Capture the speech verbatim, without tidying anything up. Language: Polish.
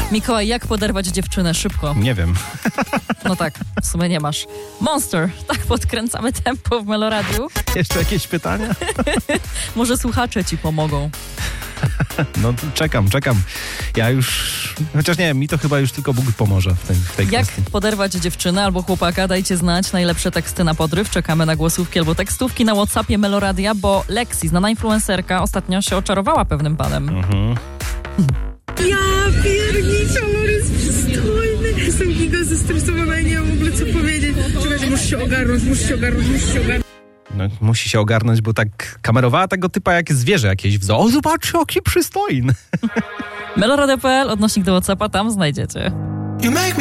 Mikołaj, jak poderwać dziewczynę? Szybko. Nie wiem. No tak, w sumie nie masz. Monster, tak podkręcamy tempo w Meloradiu. Jeszcze jakieś pytania? Może słuchacze ci pomogą. No czekam, czekam. Ja już... Chociaż nie, mi to chyba już tylko Bóg pomoże w tej, w tej Jak kwestii. poderwać dziewczynę albo chłopaka? Dajcie znać. Najlepsze teksty na podryw. Czekamy na głosówki albo tekstówki na WhatsAppie Meloradia, bo Lexi, znana influencerka, ostatnio się oczarowała pewnym panem. Mhm. Ja pierniczę, on jest przystojny. Jestem giga zestresowana i nie wiem w ogóle co powiedzieć. Czekajcie, muszę się ogarnąć, muszę się ogarnąć, muszę się ogarnąć. No, musi się ogarnąć, bo tak kamerowała tego typa jak zwierzę jakieś w zoo. O, zobaczcie, jaki przystojny. Meloradia kropka pe el, odnośnik do WhatsAppa, tam znajdziecie.